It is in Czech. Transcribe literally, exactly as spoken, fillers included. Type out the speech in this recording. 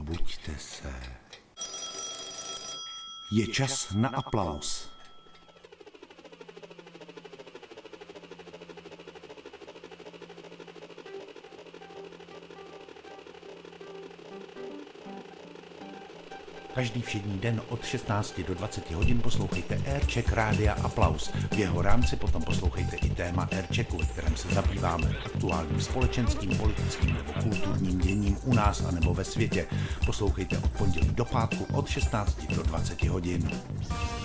Probuďte se. Je čas na aplaus. Každý všední den od šestnácti do dvaceti hodin poslouchejte Aircheck Rádia Aplaus. V jeho rámci potom poslouchejte i téma Airchecku, ve kterém se zabýváme aktuálním společenským, politickým nebo kulturním děním u nás a nebo ve světě. Poslouchejte od pondělí do pátku od šestnácti do dvaceti hodin.